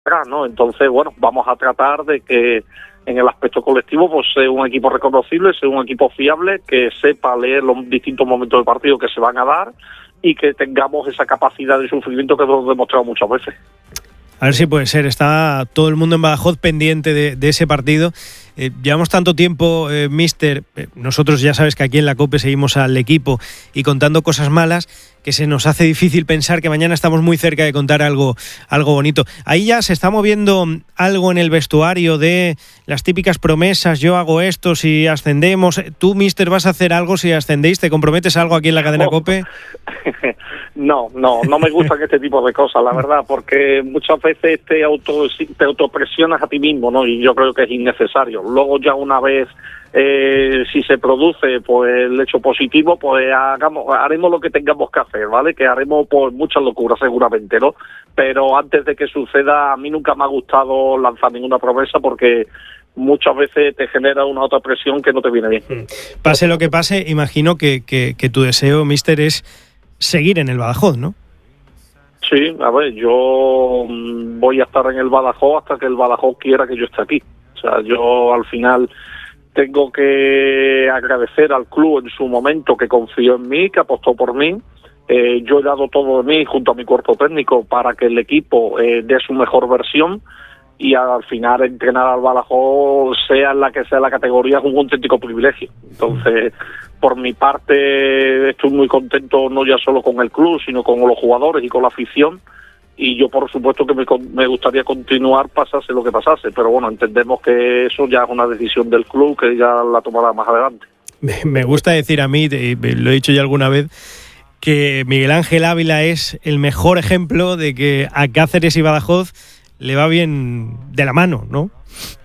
¿no? Entonces, bueno, vamos a tratar de que en el aspecto colectivo pues sea un equipo reconocible, sea un equipo fiable, que sepa leer los distintos momentos del partido que se van a dar y que tengamos esa capacidad de sufrimiento que hemos demostrado muchas veces. A ver si puede ser. Está todo el mundo en Badajoz pendiente de ese partido. Llevamos tanto tiempo, míster, nosotros ya sabes que aquí en la COPE seguimos al equipo y contando cosas malas, que se nos hace difícil pensar que mañana estamos muy cerca de contar algo bonito. Ahí ya se está moviendo algo en el vestuario de las típicas promesas, yo hago esto si ascendemos. ¿Tú, míster, vas a hacer algo si ascendéis? ¿Te comprometes a algo aquí en la cadena COPE? No me gustan este tipo de cosas, la verdad, porque muchas veces te autopresionas a ti mismo, ¿no? Y yo creo que es innecesario. Luego ya una vez si se produce pues el hecho positivo, pues haremos lo que tengamos que hacer, ¿vale? Que haremos pues muchas locuras seguramente, ¿no? Pero antes de que suceda, a mí nunca me ha gustado lanzar ninguna promesa porque muchas veces te genera una otra presión que no te viene bien. Pase lo que pase, imagino que tu deseo, míster, es seguir en el Badajoz, ¿no? Sí, a ver, yo voy a estar en el Badajoz hasta que el Badajoz quiera que yo esté aquí. O sea, yo al final tengo que agradecer al club en su momento que confió en mí, que apostó por mí. Yo he dado todo de mí junto a mi cuerpo técnico para que el equipo dé su mejor versión y al final entrenar al Badajoz, sea en la que sea la categoría, es un auténtico privilegio. Entonces, por mi parte, estoy muy contento no ya solo con el club, sino con los jugadores y con la afición. Y yo, por supuesto, que me gustaría continuar pasase lo que pasase, pero bueno, entendemos que eso ya es una decisión del club que ya la tomará más adelante. Me gusta decir a mí, lo he dicho ya alguna vez, que Miguel Ángel Ávila es el mejor ejemplo de que a Cáceres y Badajoz le va bien de la mano, ¿no?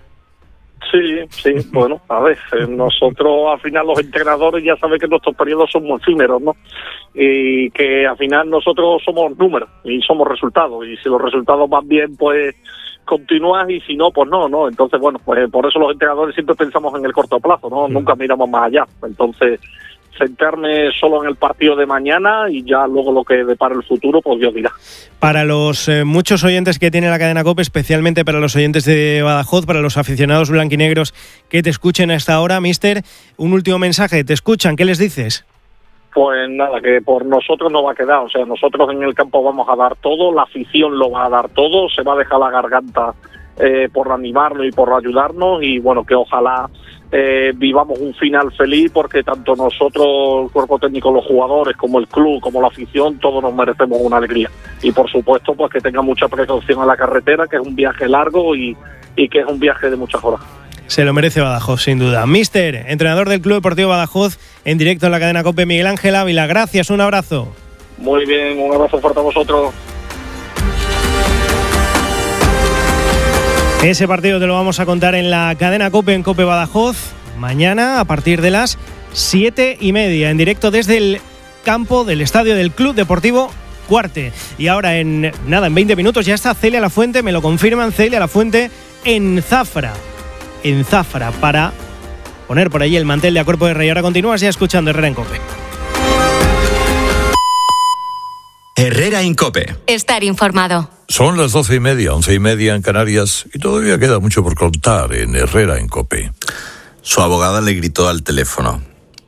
Sí, bueno, a ver, nosotros al final los entrenadores ya saben que nuestros periodos son muy efímeros, ¿no? Y que al final nosotros somos números y somos resultados, y si los resultados van bien, pues continúas, y si no, pues no. Entonces, bueno, pues por eso los entrenadores siempre pensamos en el corto plazo, ¿no? Nunca miramos más allá. Entonces, centrarme solo en el partido de mañana y ya luego lo que depara el futuro, pues Dios dirá. Para los muchos oyentes que tiene la cadena COPE, especialmente para los oyentes de Badajoz, para los aficionados blanquinegros que te escuchen a esta hora, míster, un último mensaje. ¿Te escuchan? ¿Qué les dices? Pues nada, que por nosotros no va a quedar. O sea, nosotros en el campo vamos a dar todo, la afición lo va a dar todo, se va a dejar la garganta por animarnos y por ayudarnos, y bueno, que ojalá vivamos un final feliz, porque tanto nosotros, el cuerpo técnico, los jugadores, como el club, como la afición, todos nos merecemos una alegría. Y por supuesto, pues que tenga mucha precaución en la carretera, que es un viaje largo y que es un viaje de muchas horas. Se lo merece Badajoz, sin duda. Míster, entrenador del Club Deportivo Badajoz, en directo en la cadena COPE, Miguel Ángel Ávila. Gracias, un abrazo. Muy bien, un abrazo fuerte a vosotros. Ese partido te lo vamos a contar en la cadena COPE, en COPE Badajoz, mañana a partir de las 7:30, en directo desde el campo del estadio del Club Deportivo Cuarte. Y ahora en 20 minutos ya está Celia Lafuente, me lo confirman, Celia Lafuente en Zafra, para poner por allí el mantel de A Cuerpo de Rey. Ahora continúas ya escuchando Herrera en COPE. Herrera en COPE. Estar informado. Son las 12:30, 11:30 en Canarias, y todavía queda mucho por contar en Herrera en COPE. Su abogada le gritó al teléfono: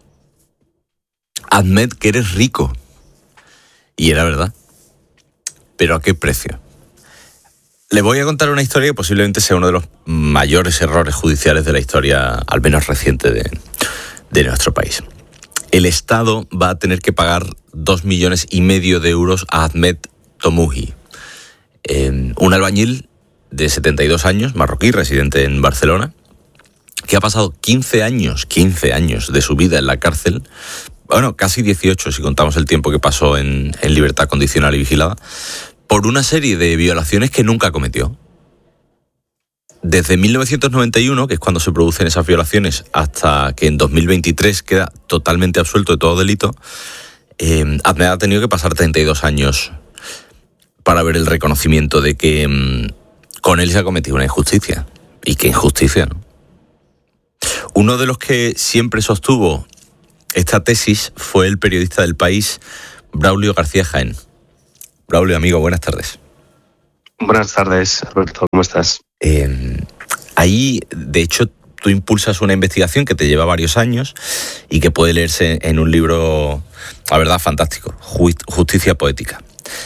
Ahmed, que eres rico. Y era verdad. ¿Pero a qué precio? Le voy a contar una historia que posiblemente sea uno de los mayores errores judiciales de la historia, al menos reciente, de nuestro país. El Estado va a tener que pagar 2,5 millones de euros a Ahmed Tomouhi, un albañil de 72 años, marroquí, residente en Barcelona, que ha pasado 15 años de su vida en la cárcel, bueno, casi 18 si contamos el tiempo que pasó en libertad condicional y vigilada, por una serie de violaciones que nunca cometió. Desde 1991, que es cuando se producen esas violaciones, hasta que en 2023 queda totalmente absuelto de todo delito, Ahmed ha tenido que pasar 32 años para ver el reconocimiento de que con él se ha cometido una injusticia. Y qué injusticia, ¿no? Uno de los que siempre sostuvo esta tesis fue el periodista del País, Braulio García Jaén. Braulio, amigo, buenas tardes. Buenas tardes, Alberto, ¿cómo estás? Ahí, de hecho, tú impulsas una investigación que te lleva varios años y que puede leerse en un libro, la verdad, fantástico, Justicia Poética.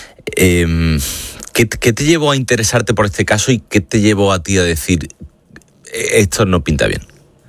¿Qué te llevó a interesarte por este caso y qué te llevó a ti a decir esto no pinta bien?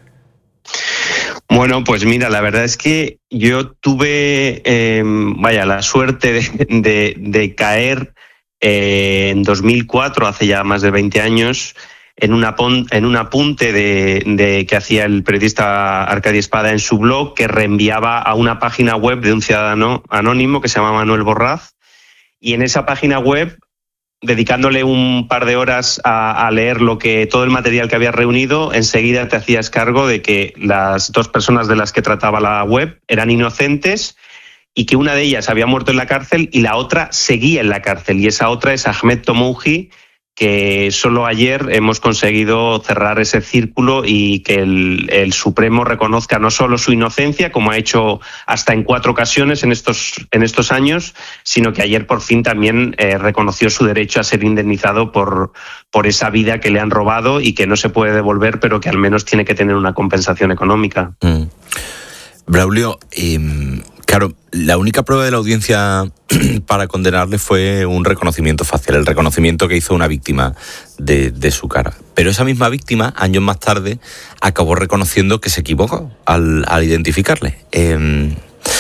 Bueno, pues mira, la verdad es que yo tuve la suerte de caer en 2004, hace ya más de 20 años, en un apunte que hacía el periodista Arcadi Espada en su blog, que reenviaba a una página web de un ciudadano anónimo que se llama Manuel Borraz, y en esa página web, dedicándole un par de horas a leer todo el material que había reunido, enseguida te hacías cargo de que las dos personas de las que trataba la web eran inocentes y que una de ellas había muerto en la cárcel y la otra seguía en la cárcel. Y esa otra es Ahmed Tomouji, que solo ayer hemos conseguido cerrar ese círculo y que el Supremo reconozca no solo su inocencia, como ha hecho hasta en 4 ocasiones en estos años, sino que ayer por fin también reconoció su derecho a ser indemnizado por esa vida que le han robado y que no se puede devolver, pero que al menos tiene que tener una compensación económica. Braulio, claro, la única prueba de la audiencia para condenarle fue un reconocimiento facial, el reconocimiento que hizo una víctima de su cara. Pero esa misma víctima, años más tarde, acabó reconociendo que se equivocó al identificarle. ¿En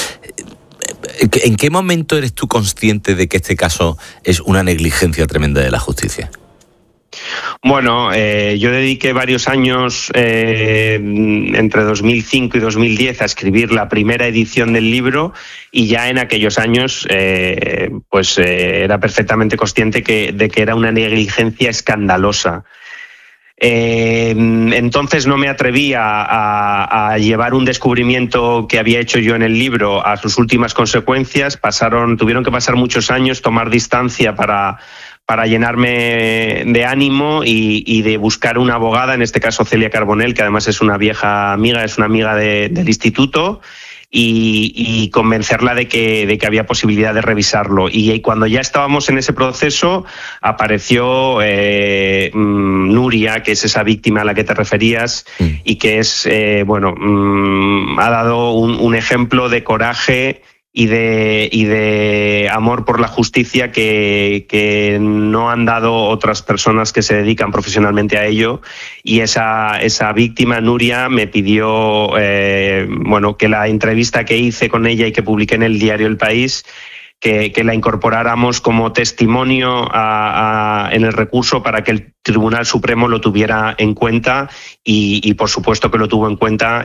qué momento eres tú consciente de que este caso es una negligencia tremenda de la justicia? Bueno, yo dediqué varios años, entre 2005 y 2010, a escribir la primera edición del libro y ya en aquellos años era perfectamente consciente de que era una negligencia escandalosa. Entonces no me atreví a llevar un descubrimiento que había hecho yo en el libro a sus últimas consecuencias. Tuvieron que pasar muchos años, tomar distancia para llenarme de ánimo y de buscar una abogada, en este caso Celia Carbonell, que además es una vieja amiga, es una amiga del instituto, y convencerla de que había posibilidad de revisarlo. Y cuando ya estábamos en ese proceso, apareció Nuria, que es esa víctima a la que te referías, y que es, ha dado un ejemplo de coraje y de amor por la justicia que no han dado otras personas que se dedican profesionalmente a ello. Y esa víctima, Nuria, me pidió que la entrevista que hice con ella y que publiqué en el diario El País, que la incorporáramos como testimonio en el recurso para que el Tribunal Supremo lo tuviera en cuenta y por supuesto que lo tuvo en cuenta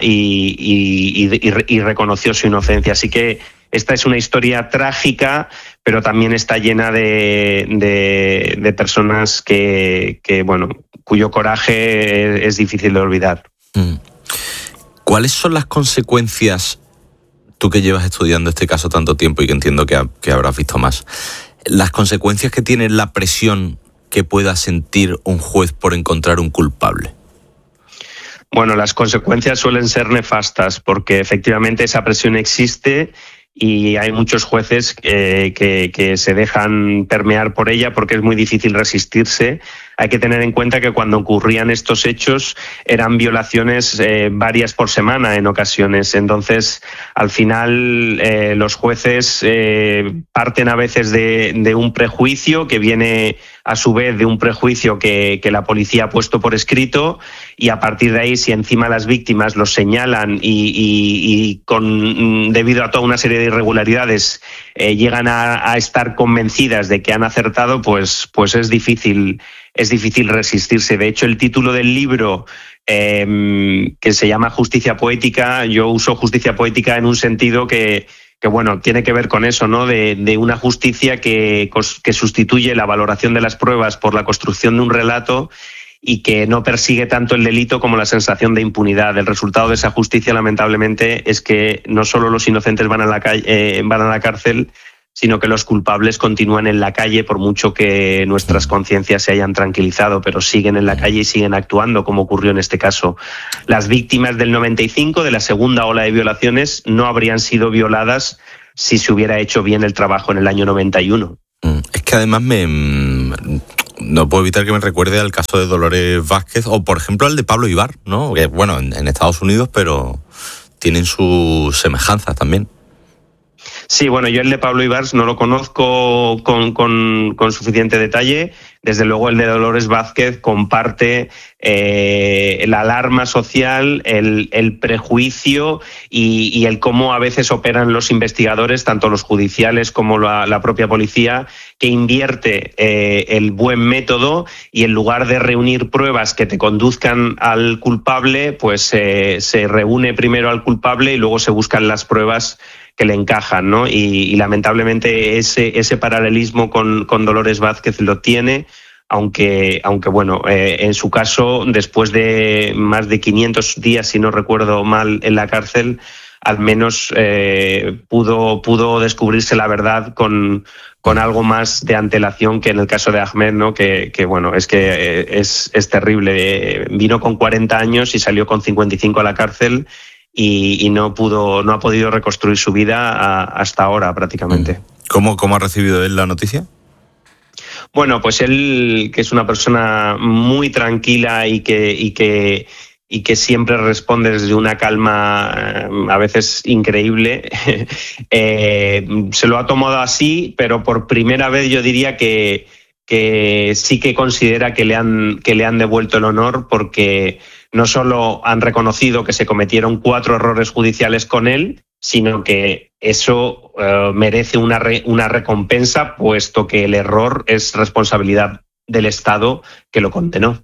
y reconoció su inocencia. Así que esta es una historia trágica, pero también está llena de personas cuyo coraje es difícil de olvidar. ¿Cuáles son las consecuencias, tú que llevas estudiando este caso tanto tiempo y que entiendo que habrás visto más, las consecuencias que tiene la presión que pueda sentir un juez por encontrar un culpable? Bueno, las consecuencias suelen ser nefastas porque efectivamente esa presión existe y hay muchos jueces que se dejan permear por ella porque es muy difícil resistirse. Hay que tener en cuenta que cuando ocurrían estos hechos eran violaciones varias por semana en ocasiones. Entonces, al final, los jueces parten a veces de un prejuicio que viene a su vez de un prejuicio que la policía ha puesto por escrito, y a partir de ahí, si encima las víctimas los señalan y debido a toda una serie de irregularidades llegan a estar convencidas de que han acertado, pues es difícil resistirse. De hecho, el título del libro, que se llama Justicia Poética, yo uso justicia poética en un sentido que tiene que ver con eso, ¿no? De una justicia que sustituye la valoración de las pruebas por la construcción de un relato y que no persigue tanto el delito como la sensación de impunidad. El resultado de esa justicia, lamentablemente, es que no solo los inocentes van a la cárcel, sino que los culpables continúan en la calle, por mucho que nuestras conciencias se hayan tranquilizado, pero siguen en la calle y siguen actuando, como ocurrió en este caso. Las víctimas del 95, de la segunda ola de violaciones, no habrían sido violadas si se hubiera hecho bien el trabajo en el año 91. Es que además no puedo evitar que me recuerde al caso de Dolores Vázquez o, por ejemplo, al de Pablo Ibar, ¿no? Que, bueno, en Estados Unidos, pero tienen sus semejanzas también. Sí, bueno, yo el de Pablo Ibar no lo conozco con suficiente detalle. Desde luego el de Dolores Vázquez comparte la alarma social, el prejuicio y el cómo a veces operan los investigadores, tanto los judiciales como la propia policía, que invierte el buen método y en lugar de reunir pruebas que te conduzcan al culpable, pues se reúne primero al culpable y luego se buscan las pruebas que le encajan, ¿no? Y lamentablemente ese paralelismo con Dolores Vázquez lo tiene, aunque bueno, en su caso, después de más de 500 días, si no recuerdo mal, en la cárcel, al menos pudo descubrirse la verdad con algo más de antelación que en el caso de Ahmed, ¿no? Que bueno, es que es terrible. Vino con 40 años y salió con 55 a la cárcel. Y no ha podido reconstruir su vida hasta ahora prácticamente. ¿Cómo ha recibido él la noticia? Bueno, pues él, que es una persona muy tranquila y que siempre responde desde una calma a veces increíble, se lo ha tomado así, pero por primera vez yo diría que sí que considera que le han devuelto el honor, porque no solo han reconocido que se cometieron 4 errores judiciales con él, sino que eso merece una recompensa, puesto que el error es responsabilidad del Estado que lo condenó.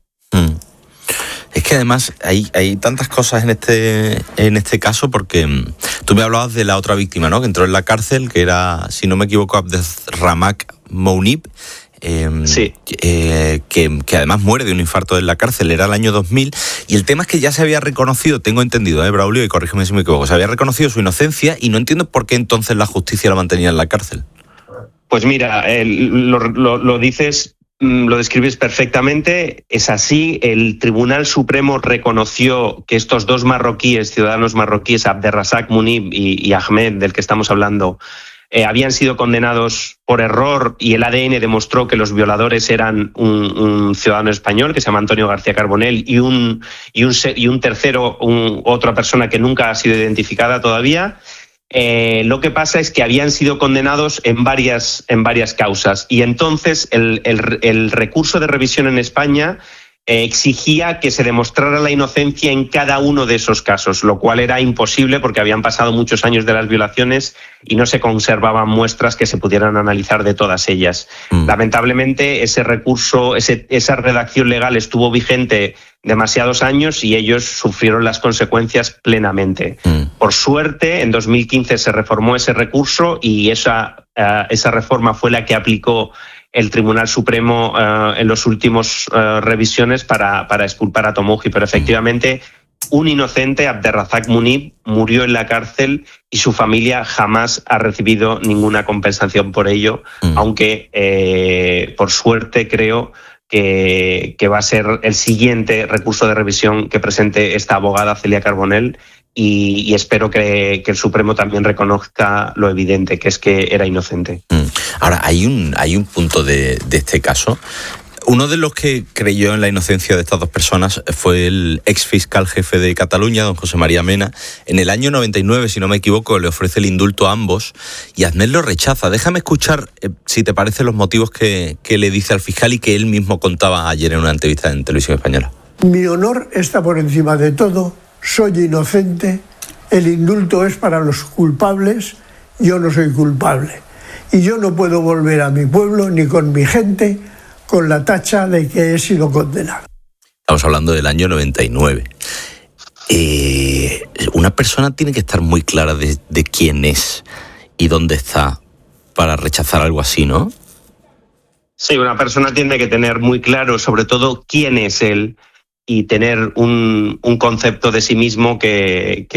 Es que además hay tantas cosas en este caso, porque tú me hablabas de la otra víctima, ¿no? Que entró en la cárcel, que era, si no me equivoco, Abdelramak Mounib. Sí. Que además muere de un infarto en la cárcel, era el año 2000, y el tema es que ya se había reconocido, tengo entendido, Braulio, y corrígeme si me equivoco, se había reconocido su inocencia y no entiendo por qué entonces la justicia lo mantenía en la cárcel. Pues mira, lo dices, lo describes perfectamente, es así. El Tribunal Supremo reconoció que estos 2 marroquíes, ciudadanos marroquíes, Abdelrazak Mounib y Ahmed, del que estamos hablando, habían sido condenados por error, y el ADN demostró que los violadores eran un ciudadano español que se llama Antonio García Carbonell y un tercero, otra persona que nunca ha sido identificada todavía. Lo que pasa es que habían sido condenados en varias causas, y entonces el recurso de revisión en España exigía que se demostrara la inocencia en cada uno de esos casos, lo cual era imposible porque habían pasado muchos años de las violaciones y no se conservaban muestras que se pudieran analizar de todas ellas. Lamentablemente ese recurso, esa redacción legal estuvo vigente demasiados años y ellos sufrieron las consecuencias plenamente. Por suerte, en 2015 se reformó ese recurso y esa reforma fue la que aplicó el Tribunal Supremo en los últimos revisiones para exculpar a Tomoji, pero efectivamente un inocente, Abdelrazak Mounib, murió en la cárcel y su familia jamás ha recibido ninguna compensación por ello, aunque por suerte creo que va a ser el siguiente recurso de revisión que presente esta abogada Celia Carbonell, y espero que el Supremo también reconozca lo evidente, que es que era inocente. Ahora, hay un punto de este caso. Uno de los que creyó en la inocencia de estas 2 personas fue el ex fiscal jefe de Cataluña, don José María Mena. En el año 99, si no me equivoco, le ofrece el indulto a ambos y Aznar lo rechaza. Déjame escuchar, si te parece, los motivos que le dice al fiscal y que él mismo contaba ayer en una entrevista en Televisión Española. Mi honor está por encima de todo, soy inocente, el indulto es para los culpables, yo no soy culpable. Y yo no puedo volver a mi pueblo ni con mi gente con la tacha de que he sido condenado. Estamos hablando del año 99. Una persona tiene que estar muy clara de quién es y dónde está para rechazar algo así, ¿no? Sí, una persona tiene que tener muy claro, sobre todo, quién es él y tener un concepto de sí mismo que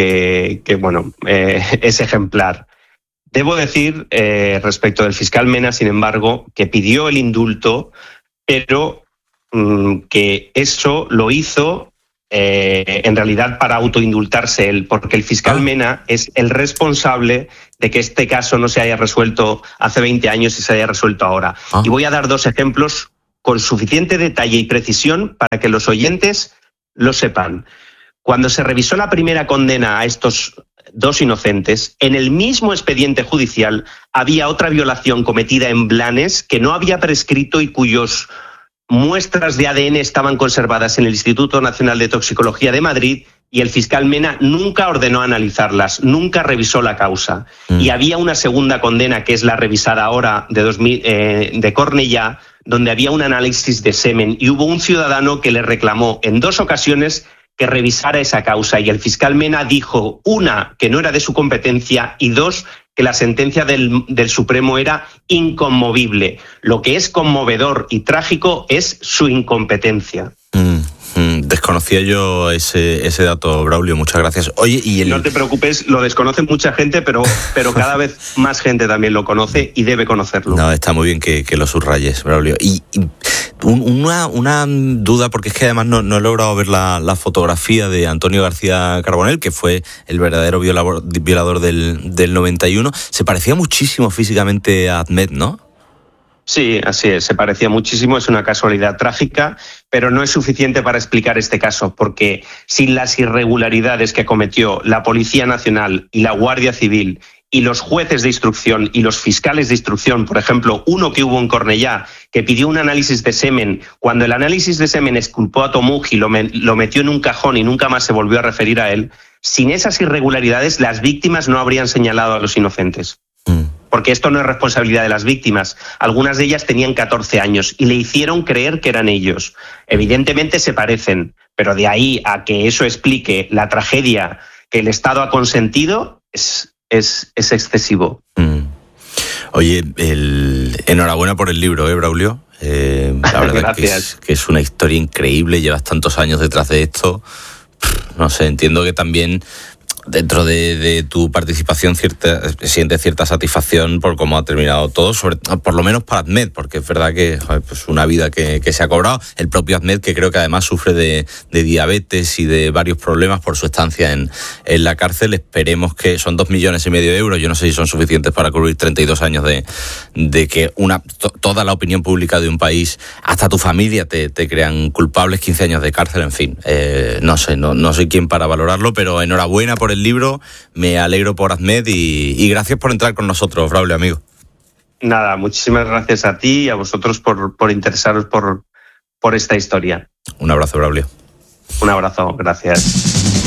es ejemplar. Debo decir, respecto del fiscal Mena, sin embargo, que pidió el indulto, pero que eso lo hizo en realidad para autoindultarse él, porque el fiscal Mena es el responsable de que este caso no se haya resuelto hace 20 años y se haya resuelto ahora. Y voy a dar 2 ejemplos con suficiente detalle y precisión para que los oyentes lo sepan. Cuando se revisó la primera condena a estos dos inocentes, en el mismo expediente judicial había otra violación cometida en Blanes que no había prescrito y cuyos muestras de ADN estaban conservadas en el Instituto Nacional de Toxicología de Madrid, y el fiscal Mena nunca ordenó analizarlas, nunca revisó la causa. Y había una segunda condena, que es la revisada ahora de Cornellá, donde había un análisis de semen, y hubo un ciudadano que le reclamó en 2 ocasiones que revisara esa causa, y el fiscal Mena dijo, 1, que no era de su competencia, y 2, que la sentencia del Supremo era inconmovible. Lo que es conmovedor y trágico es su incompetencia. Desconocía yo ese dato, Braulio, muchas gracias. Oye, No te preocupes, lo desconoce mucha gente, pero cada vez más gente también lo conoce y debe conocerlo. No, está muy bien que lo subrayes, Braulio. Y una duda, porque es que además no he logrado ver la fotografía de Antonio García Carbonell, que fue el verdadero violador del 91. Se parecía muchísimo físicamente a Ahmed, ¿no? Sí, así es, se parecía muchísimo, es una casualidad trágica, pero no es suficiente para explicar este caso, porque sin las irregularidades que cometió la Policía Nacional y la Guardia Civil y los jueces de instrucción y los fiscales de instrucción, por ejemplo, uno que hubo en Cornellá, que pidió un análisis de semen, cuando el análisis de semen exculpó a Tomuji, lo metió en un cajón y nunca más se volvió a referir a él, sin esas irregularidades las víctimas no habrían señalado a los inocentes. Porque esto no es responsabilidad de las víctimas. Algunas de ellas tenían 14 años y le hicieron creer que eran ellos. Evidentemente se parecen, pero de ahí a que eso explique la tragedia que el Estado ha consentido es excesivo. Oye, enhorabuena por el libro, Braulio. La verdad que es una historia increíble, llevas tantos años detrás de esto. No sé, entiendo que también dentro de tu participación sientes cierta satisfacción por cómo ha terminado todo, por lo menos para Ahmed, porque es verdad que pues una vida que se ha cobrado. El propio Ahmed, que creo que además sufre de diabetes y de varios problemas por su estancia en la cárcel. Esperemos que son 2,5 millones de euros. Yo no sé si son suficientes para cubrir 32 años de que toda la opinión pública de un país, hasta tu familia, te crean culpables, 15 años de cárcel, en fin. No sé, no soy quien para valorarlo, pero enhorabuena por el libro, me alegro por Ahmed y gracias por entrar con nosotros, Braulio, amigo. Nada, muchísimas gracias a ti y a vosotros por interesaros por esta historia. Un abrazo, Braulio. Un abrazo, gracias.